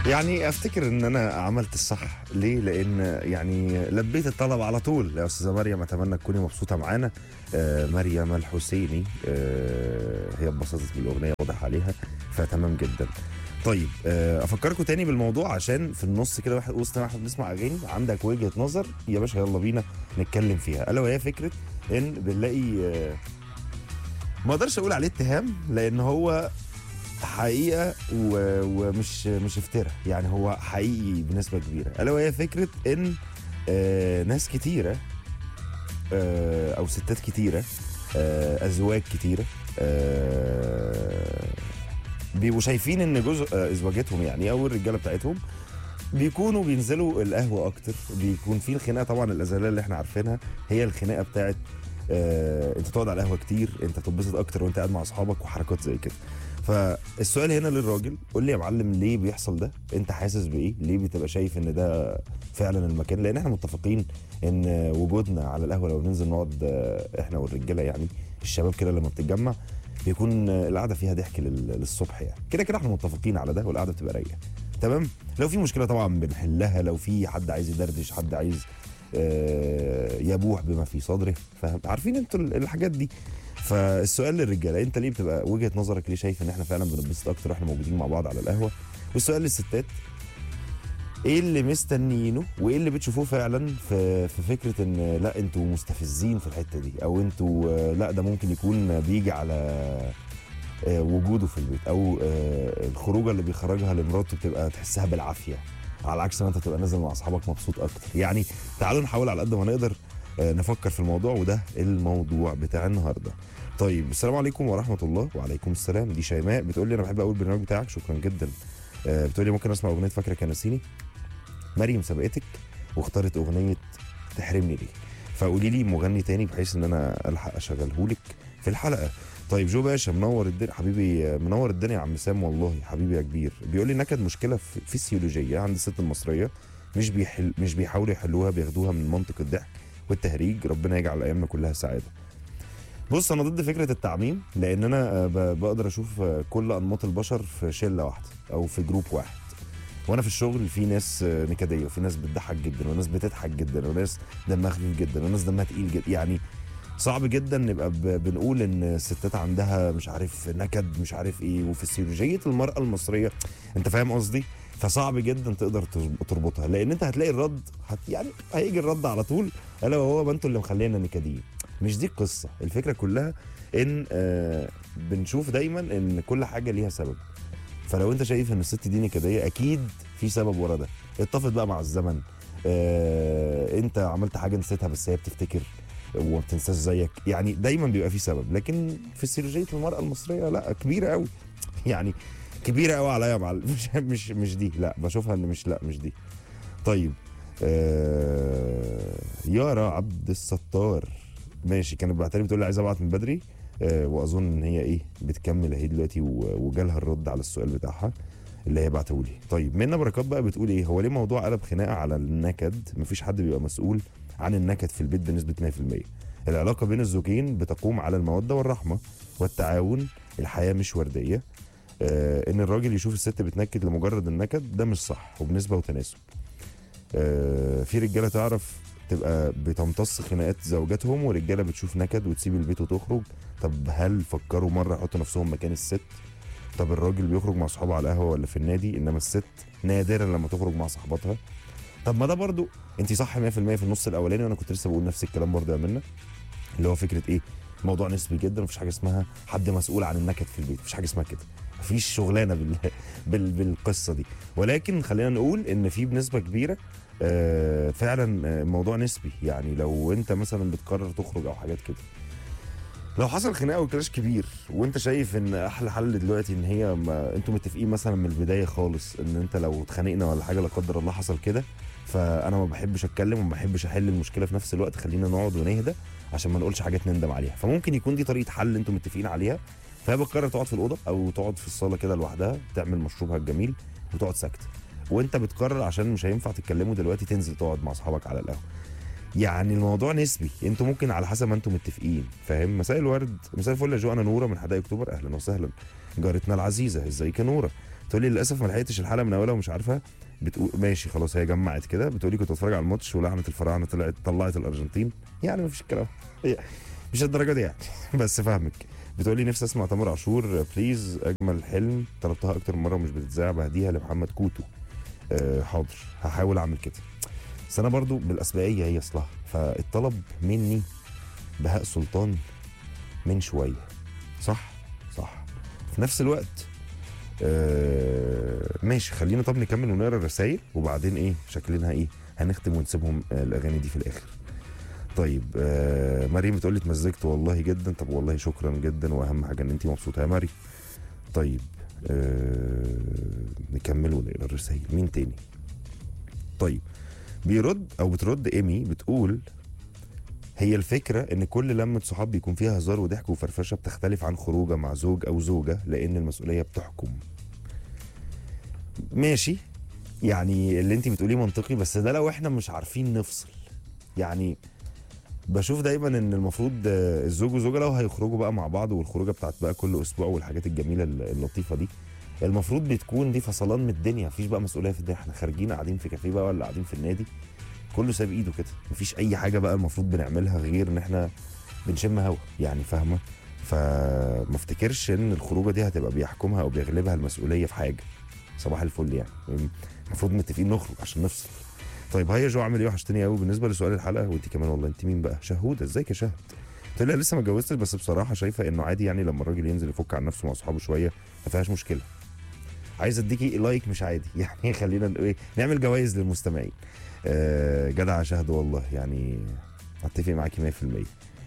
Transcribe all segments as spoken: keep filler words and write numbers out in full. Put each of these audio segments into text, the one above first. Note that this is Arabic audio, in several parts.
يعني افتكر ان انا عملت الصح. ليه؟ لان يعني لبيت الطلب على طول. يا استاذه مريم اتمنى تكوني مبسوطه معانا. آه مريم الحسيني، آه هي اتبسطت بالاغنيه واضح عليها، فتمام جدا. طيب آه افكركم تاني بالموضوع عشان في النص كده واحد وسط ما احنا بنسمع اغاني عندك وجهه نظر يا باشا يلا بينا نتكلم فيها، الا وهي فكره ان بنلاقي آه ما اقدرش اقول عليه اتهام لان هو حقيقه و- ومش مش افتراء، يعني هو حقيقي بنسبه كبيره، الا وهي فكره ان آه ناس كتيره آه او ستات كتيره آه ازواج كتيره آه بيبقوا شايفين ان جزء آه، ازواجتهم يعني او الرجاله بتاعتهم بيكونوا بينزلوا القهوه اكتر، بيكون في الخناقه طبعا الازليه اللي احنا عارفينها، هي الخناقه بتاعت آه انت تقعد على القهوه كتير، انت تتبسط اكتر وانت قاعد مع اصحابك وحركات زي كده. فالسؤال هنا للراجل، قول لي يا معلم ليه بيحصل ده؟ انت حاسس بايه؟ ليه بتبقى شايف ان ده فعلا المكان؟ لان احنا متفقين ان وجودنا على القهوه لو ننزل نقعد آه، احنا والرجاله يعني الشباب كده لما بتتجمع بيكون آه، القعده فيها ضحك لل- للصبح، يعني كده كده احنا متفقين على ده والقعده بتبقى رايقه. تمام. لو في مشكله طبعا بنحلها، لو في حد عايز يدردش، حد عايز آه، يبوح بما في صدره، فاهم؟ عارفين انتوا ال- الحاجات دي. فالسؤال للرجاله، انت ليه بتبقى وجهه نظرك ليه شايف ان احنا فعلا بنتبسط اكتر واحنا موجودين مع بعض على القهوه؟ والسؤال للستات، ايه اللي مستنيينه وايه اللي بتشوفوه فعلا في في فكره ان لا انتوا مستفزين في الحته دي، او انتوا آه، لا ده ممكن يكون بيجي على آه، وجوده في البيت، او آه، الخروجه اللي بيخرجها لمراته بتبقى تحسها بالعافيه، على عكس ما انت تبقى نازل مع اصحابك مبسوط اكتر. يعني تعالوا نحاول على قد ما نقدر آه، نفكر في الموضوع، وده الموضوع بتاع النهارده. طيب السلام عليكم ورحمه الله. وعليكم السلام. دي شيماء بتقول لي انا بحب اقول البرنامج بتاعك، شكرا جدا. آه، بتقول لي ممكن اسمع اغنيه فاكره كان نسيني. مريم سبقتك واختارت اغنيه تحرمني ليه، فقولي لي مغني تاني بحيث ان انا الحق اشغله لك في الحلقه. طيب جو باشا منور الدنيا حبيبي، منور الدنيا يا عم سام والله حبيبي يا كبير. بيقول لي نكد مشكله في- فسيولوجيه عند الست المصريه، مش بيحل مش بيحاولوا يحلوها، بياخدوها من منطق الضحك والتهريج. ربنا يجعل ايامنا كلها سعاده. بص انا ضد فكره التعميم، لان انا آه، ب- بقدر اشوف آه، كل انماط البشر في شله واحده او في جروب واحد. وانا في الشغل في ناس آه، نكديه، وفي ناس بتضحك جدا، وناس بتضحك جدا، وناس دمها خفيف جدا، وناس دمها تقيل جدا. يعني صعب جدا نبقى ب- بنقول ان الستات عندها مش عارف نكد مش عارف ايه، وفسيولوجيه المراه المصريه، انت فاهم قصدي؟ فصعب جدا تقدر ترب- تربطها، لان انت هتلاقي الرد هت يعني هيجي الرد على طول، الا وهو ما انتوا اللي مخلينا نكديين. مش دي القصه، الفكره كلها ان آه بنشوف دايما ان كل حاجه ليها سبب. فلو انت شايف ان الست دي نكديه اكيد في سبب ورا ده، اتفق بقى مع الزمن. آه انت عملت حاجه نسيتها بس هي بتفتكر وما بتنساش زيك، يعني دايما بيبقى في سبب. لكن فسيولوجيه المراه المصريه لا كبيره قوي يعني كبيره قوي عليا يا معلم. مش مش مش دي، لا بشوفها ان مش لا مش دي. طيب آه يارا عبد الستار ماشي، كانت بعتلي بتقول لي عايز ابعت من بدري. آه واظن ان هي ايه بتكمل اهي دلوقتي و- وجالها الرد على السؤال بتاعها اللي هي بعته لي. طيب منى بركات بقى بتقول ايه، هو ليه موضوع قلب خناقه على النكد؟ مفيش حد بيبقى مسؤول عن النكد في البيت بنسبه مية في المية. العلاقه بين الزوجين بتقوم على الموده والرحمه والتعاون، الحياه مش ورديه. آه ان الراجل يشوف الست بتنكد لمجرد النكد ده مش صح وبنسبه وتناسب. آه، في رجاله تعرف تبقى بتمتص خناقات زوجاتهم، ورجاله بتشوف نكد وتسيب البيت وتخرج. طب هل فكروا مره يحطوا نفسهم مكان الست؟ طب الراجل بيخرج مع صحابه على القهوه ولا في النادي، انما الست نادرا لما تخرج مع صاحباتها. طب ما ده برضو انت صح مية في المية في النص الاولاني، وانا كنت لسه بقول نفس الكلام برضو يا منى، اللي هو فكره ايه، موضوع نسبي جدا. مفيش حاجه اسمها حد مسؤول عن النكد في البيت، مفيش حاجه اسمها كده، مفيش شغلانه بال... بال... بالقصه دي. ولكن خلينا نقول ان في بنسبه كبيره آه فعلا آه، موضوع نسبي. يعني لو انت مثلا بتقرر تخرج او حاجات كده، لو حصل خناقه وكلاش كبير وانت شايف ان احلى حل دلوقتي ان هي ما انتوا متفقين مثلا من البدايه خالص ان انت لو اتخانقنا ولا حاجه لا قدر الله حصل كده، فانا ما بحبش اتكلم وما بحبش احل المشكله في نفس الوقت، خلينا نقعد ونهدى عشان ما نقولش حاجات نندم عليها. فممكن يكون دي طريقه حل انتوا متفقين عليها، فهي بتقرر تقعد في الاوضه او تقعد في الصاله كده لوحدها تعمل مشروبها الجميل وتقعد ساكته، وانت بتقرر عشان مش هينفع تتكلموا دلوقتي تنزل تقعد مع اصحابك على القهوه. يعني الموضوع نسبي، انتوا ممكن على حسب ما انتوا متفقين، فاهم؟ مساء الورد، مساء الفل يا جو، انا نوره من حدائق اكتوبر، اهلا وسهلا. جارتنا العزيزه ازيك يا نوره. تقول لي للاسف ما لحقتش الحلقه من اولها ومش عارفه. بتقول ماشي خلاص، هي جمعت كده، بتقول لي كنت بتفرج على الماتش ولعنه الفراعنه طلعت طلعت الارجنتين. يعني ما فيش الكلام، هي مش الدرجه دي يعني بس فاهمك. بتقول لي نفسي اسمع تامر عاشور بليز، اجمل حلم طلبتها اكتر من مره ومش بتتذاع، بهديها لمحمد كوتو. أه حاضر، هحاول اعمل كده. بس انا برضو بالاسبقيه هي اصلها، فالطلب مني بهاء سلطان من شويه. صح صح. في نفس الوقت آه ماشي، خلينا طب نكمل ونقرا الرسايل وبعدين ايه شكلنا ايه هنختم ونسيبهم آه الاغاني دي في الاخر. طيب آه مريم بتقول لي اتمزجت والله جدا. طب والله شكرا جدا، واهم حاجه ان انت مبسوطه يا مريم. طيب آه نكمل ونقرا الرسايل. مين تاني؟ طيب بيرد او بترد ايمي بتقول هي الفكره ان كل لمه صحاب بيكون فيها هزار وضحك وفرفشه بتختلف عن خروجه مع زوج او زوجه لان المسؤوليه بتحكم. ماشي، يعني اللي انت بتقوليه منطقي، بس ده لو احنا مش عارفين نفصل. يعني بشوف دايما ان المفروض الزوج والزوجه لو هيخرجوا بقى مع بعض، والخروجه بتاعت بقى كل اسبوع والحاجات الجميله اللطيفه دي، المفروض بتكون دي فصلان من الدنيا، مفيش بقى مسؤوليه في الدنيا. احنا خارجين قاعدين في كافيه بقى ولا قاعدين في النادي، كله ساب ايده كده، مفيش اي حاجه بقى المفروض بنعملها غير ان احنا بنشم هوا، يعني فاهمه. فما افتكرش ان الخروجه دي هتبقى بيحكمها او بيغلبها المسؤوليه في حاجه. صباح الفل يعني، المفروض متفقين نخرج عشان نفصل. طيب هيا جو، عامل ايه؟ وحشتني قوي. بالنسبه لسؤال الحلقه وانت كمان والله. انت مين بقى؟ شهوده. ازيك يا شهد؟ قلت لها لسه ما اتجوزتش، بس بصراحه شايفه انه عادي يعني لما الراجل ينزل يفك عن نفسه مع اصحابه شويه ما فيهاش مشكله. عايز اديكي لايك مش عادي يعني خلينا ايه نعمل جوائز للمستمعين. آه جدع شهد والله، يعني اتفق معاكي مية في المية.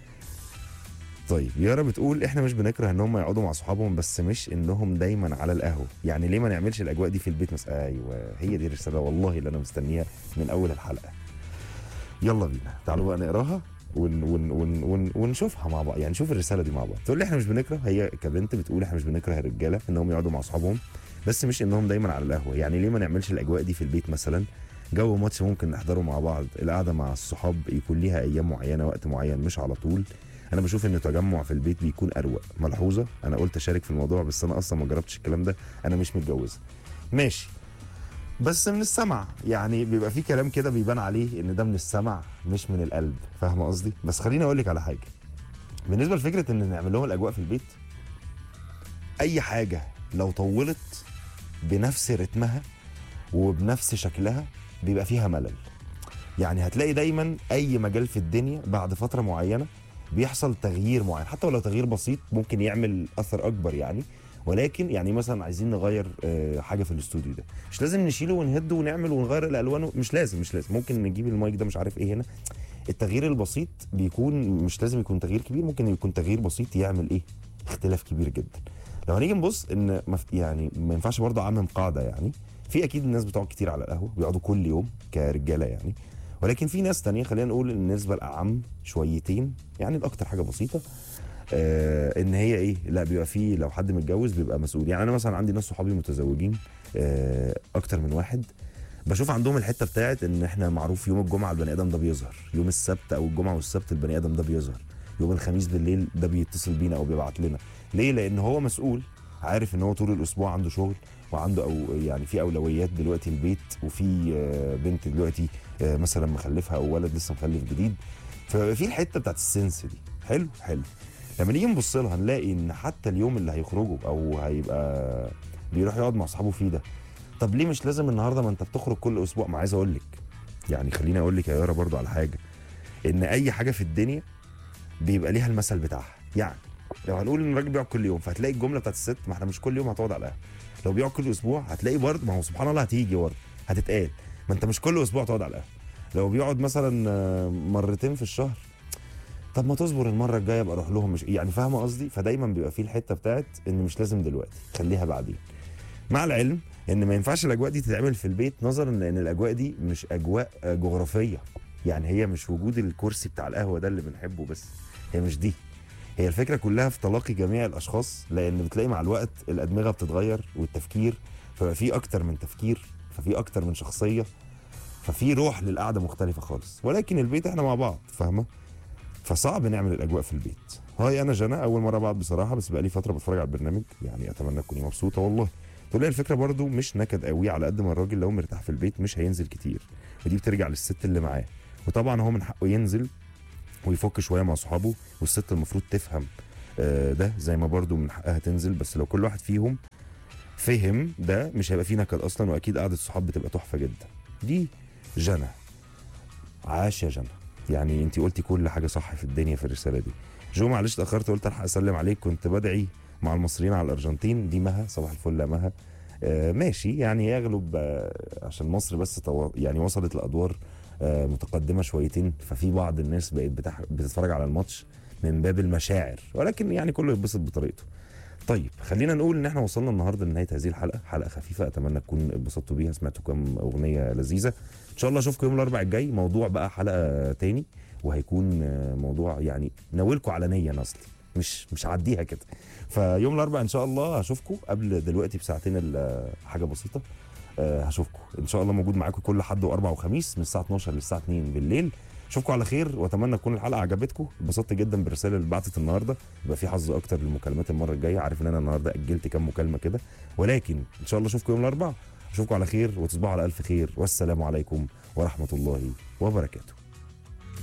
طيب يارا بتقول احنا مش بنكره ان هم يقعدوا مع صحابهم، بس مش انهم دايما على القهوه. يعني ليه ما نعملش الاجواء دي في البيت مثلا؟ ايوه هي دي الرساله والله اللي انا مستنيها من اول الحلقه. يلا بينا تعالوا بقى نقراها ون ون ون ون ونشوفها مع بعض، يعني نشوف الرساله دي مع بعض. تقول لي احنا مش بنكره، هي كبنت بتقول احنا مش بنكره الرجاله انهم يقعدوا مع اصحابهم، بس مش انهم دايما على القهوه. يعني ليه ما نعملش الاجواء دي في البيت مثلا؟ جو ماتش ممكن نحضره مع بعض، القعده مع الصحاب يكون ليها ايام معينه وقت معين مش على طول. انا بشوف ان التجمع في البيت بيكون اروق. ملحوظه، انا قلت اشارك في الموضوع بس انا اصلا ما جربتش الكلام ده، انا مش متجوزه. ماشي، بس من السمع يعني بيبقى في كلام كده بيبان عليه ان ده من السمع مش من القلب، فاهمه قصدي؟ بس خليني اقول لك على حاجه بالنسبه لفكره ان نعمل لهم الاجواء في البيت. اي حاجه لو طولت بنفس رتمها وبنفس شكلها بيبقى فيها ملل. يعني هتلاقي دايما اي مجال في الدنيا بعد فتره معينه بيحصل تغيير معين، حتى ولو تغيير بسيط ممكن يعمل اثر اكبر يعني. ولكن يعني مثلا عايزين نغير حاجه في الاستوديو ده، مش لازم نشيله ونهده ونعمل ونغير الالوان، مش لازم مش لازم ممكن نجيب المايك ده مش عارف ايه هنا. التغيير البسيط بيكون مش لازم يكون تغيير كبير، ممكن يكون تغيير بسيط يعمل ايه اختلاف كبير جدا. لو هنيجي نبص ان يعني ما ينفعش برضه اعمم قاعده، يعني في اكيد الناس بتقعد كتير على القهوه بيقعدوا كل يوم كرجاله يعني، ولكن في ناس تانية خلينا نقول النسبه الاعم شويتين يعني الاكتر حاجه بسيطه آه ان هي ايه لا بيبقى فيه لو حد متجوز بيبقى مسؤول. يعني انا مثلا عندي ناس صحابي متزوجين آه اكتر من واحد، بشوف عندهم الحته بتاعت ان احنا معروف يوم الجمعه البني ادم ده بيظهر، يوم السبت او الجمعه والسبت البني ادم ده بيظهر، يوم الخميس بالليل ده بيتصل بينا او بيبعت لنا. ليه؟ لان هو مسؤول، عارف ان هو طول الاسبوع عنده شغل وعنده او يعني في اولويات دلوقتي البيت، وفي آه بنت دلوقتي آه مثلا مخلفها او ولد لسه مخلف جديد، ففي الحته بتاعت السنس دي. حلو حلو. لما نيجي نبص لها نلاقي ان حتى اليوم اللي هيخرجوا او هيبقى بيروح يقعد مع اصحابه فيه ده، طب ليه مش لازم النهارده؟ ما انت بتخرج كل اسبوع. ما عايز اقول لك يعني خليني اقول لك يا يارا برضو على حاجه، ان اي حاجه في الدنيا بيبقى ليها المثل بتاعها. يعني لو هنقول ان الراجل بيقعد كل يوم فهتلاقي الجمله بتاعت الست ما احنا مش كل يوم هتقعد على القهوه. لو بيقعد كل اسبوع هتلاقي برضه ما هو سبحان الله هتيجي برضه هتتقال ما انت مش كل اسبوع تقعد على القهوه. لو بيقعد مثلا مرتين في الشهر، طب ما تصبر المره الجايه ابقى اروح لهم، مش يعني فاهمه قصدي؟ فدايما بيبقى فيه الحته بتاعت ان مش لازم دلوقتي، خليها بعدين. مع العلم ان ما ينفعش الاجواء دي تتعمل في البيت نظرا لان الاجواء دي مش اجواء جغرافيه. يعني هي مش وجود الكرسي بتاع القهوه ده اللي بنحبه بس، هي مش دي. هي الفكره كلها في تلاقي جميع الاشخاص، لان بتلاقي مع الوقت الادمغه بتتغير والتفكير، فبقى في اكتر من تفكير، ففي اكتر من شخصيه، ففي روح للقعده مختلفه خالص. ولكن البيت احنا مع بعض فاهمه، فصعب نعمل الاجواء في البيت. هاي انا جنى، اول مره بعد بصراحه بس بقى لي فتره بتفرج على البرنامج، يعني اتمنى تكوني مبسوطه والله. تقول لي الفكره برضو مش نكد قوي، على قد ما الراجل لو مرتاح في البيت مش هينزل كتير، ودي بترجع للست اللي معاه. وطبعا هو من حقه ينزل ويفك شويه مع صحابه، والست المفروض تفهم آه، ده زي ما برضو من حقها تنزل. بس لو كل واحد فيهم فهم ده مش هيبقى فيه نكد اصلا، واكيد قعده الصحاب بتبقى تحفه جدا. دي جنى. عاش يا جنى، يعني انت قلتي كل حاجه صح في الدنيا في الرساله دي. جو معلش اتاخرت، قلت الحق اسلم عليك، كنت بدعي مع المصريين على الارجنتين. دي مها، صباح الفل يا مها. آه ماشي، يعني يغلب آه عشان مصر بس طو... يعني وصلت لادوار آه متقدمه شويتين، ففي بعض الناس بقت بتح... بتتفرج على الماتش من باب المشاعر، ولكن يعني كله يتبسط بطريقته. طيب خلينا نقول ان احنا وصلنا النهارده لنهايه هذه الحلقه، حلقه خفيفه اتمنى تكونوا اتبسطتوا بيها، سمعتوا كام اغنيه لذيذه. ان شاء الله اشوفكم يوم الاربعاء الجاي، موضوع بقى حلقه تاني، وهيكون موضوع يعني ناولكم علنيا اصلي، مش مش هعديها كده. فيوم الاربعاء ان شاء الله هشوفكم قبل دلوقتي بساعتين، حاجه بسيطه. هشوفكم ان شاء الله، موجود معاكم كل حد واربع وخميس من الساعه اتناشر للساعه اتنين بالليل. اشوفكم على خير، واتمنى تكون الحلقه عجبتكم. اتبسطت جدا بالرساله اللي بعتت النهارده، يبقى في حظ اكتر للمكالمات المره الجايه. عارف ان انا النهارده اجلت كام مكالمه كده، ولكن ان شاء الله اشوفكم يوم الاربعاء. اشوفكم على خير وتصبحوا على الف خير، والسلام عليكم ورحمه الله وبركاته.